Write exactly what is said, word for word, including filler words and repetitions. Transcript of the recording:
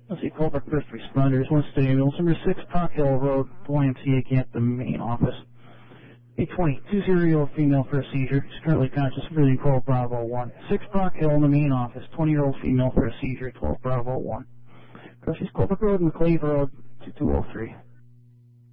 Let's see, Colbrook First Responders, one State Ambulance, number six, Park Hill Road, Y M C A camp, the main office. eight twenty, two-zero-year-old female for a seizure. She's currently conscious, breathing, twelve Bravo one. six Park Hill in the main office, twenty-year-old female for a seizure, twelve Bravo one. Crossing Colbrook Road, McClave Road, two two oh three.